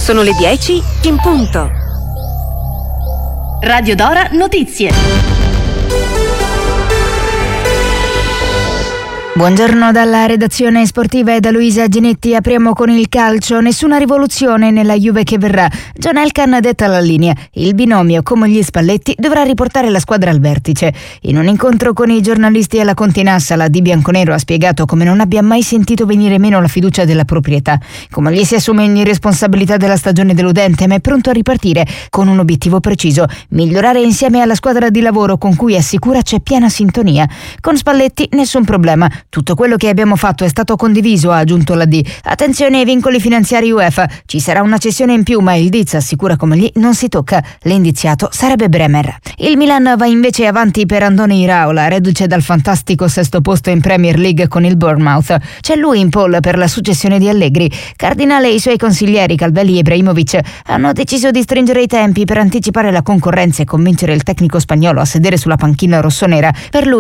Sono le 10 in punto. Radio Dora Notizie. Buongiorno dalla redazione sportiva e da Luisa Ginetti. Apriamo con il calcio. Nessuna rivoluzione nella Juve che verrà. John Elkann detta la linea. Il binomio, come gli Spalletti, dovrà riportare la squadra al vertice. In un incontro con i giornalisti alla Continassa, la Di Bianconero ha spiegato come non abbia mai sentito venire meno la fiducia della proprietà. Come gli si assume ogni responsabilità della stagione deludente, ma è pronto a ripartire con un obiettivo preciso: migliorare insieme alla squadra di lavoro con cui assicura c'è piena sintonia. Con Spalletti nessun problema. Tutto quello che abbiamo fatto è stato condiviso, ha aggiunto la D. Attenzione ai vincoli finanziari UEFA. Ci sarà una cessione in più, ma il Diz assicura come gli non si tocca. L'indiziato sarebbe Bremer. Il Milan va invece avanti per Andoni Iraola, reduce dal fantastico sesto posto in Premier League con il Bournemouth. C'è lui in pole per la successione di Allegri. Cardinale e i suoi consiglieri Calvelli e Ibrahimovic hanno deciso di stringere i tempi per anticipare la concorrenza e convincere il tecnico spagnolo a sedere sulla panchina rossonera. Per lui